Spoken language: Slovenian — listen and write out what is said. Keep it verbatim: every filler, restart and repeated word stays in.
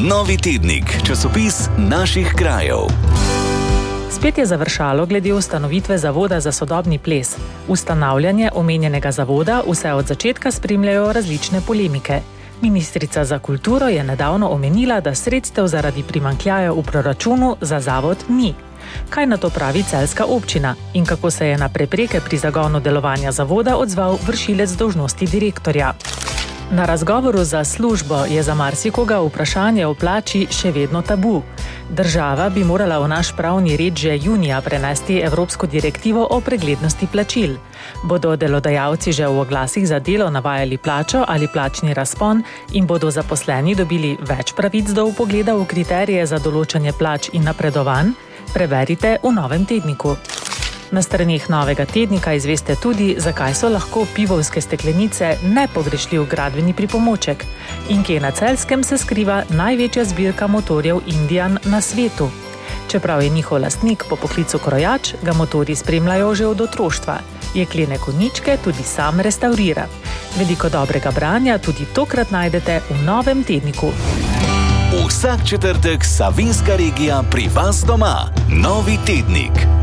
Novi tednik, časopis naših krajev. Spet je završalo glede ustanovitve Zavoda za sodobni ples. Ustanavljanje omenjenega zavoda vse od začetka spremljajo različne polemike. Ministrica za kulturo je nedavno omenila, da sredstev zaradi primanjkljaja v proračunu za zavod ni. Kaj na to pravi celjska občina in kako se je na prepreke pri zagonu delovanja zavoda odzval vršilec dolžnosti direktorja? Na razgovoru za službo je za marsikoga vprašanje o plači še vedno tabu. Država bi morala v naš pravni red že junija prenesti evropsko direktivo o preglednosti plačil. Bodo delodajalci že v oglasih za delo navajali plačo ali plačni razpon in bodo zaposleni dobili več pravic do vpogleda v kriterije za določanje plač in napredovanj? Preberite v novem tedniku. Na straneh novega tednika izveste tudi, zakaj so lahko pivovske steklenice nepogrešljiv gradbeni pripomoček in kje na Celjskem se skriva največja zbirka motorjev Indian na svetu. Čeprav je njihov lastnik po poklicu krojač, ga motorji spremljajo že od otroštva. Jeklene konjičke tudi sam restaurira. Veliko dobrega branja tudi tokrat najdete v novem tedniku. Vsak četrtek Savinjska regija pri vas doma. Novi tednik.